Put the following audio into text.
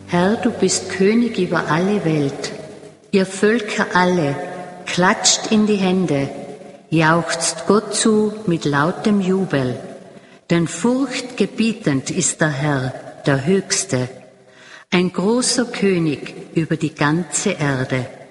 Herr, du bist König über alle Welt. Ihr Völker alle, klatscht in die Hände, jauchzt Gott zu mit lautem Jubel. Denn furchtgebietend ist der Herr, der Höchste, ein großer König über die ganze Erde.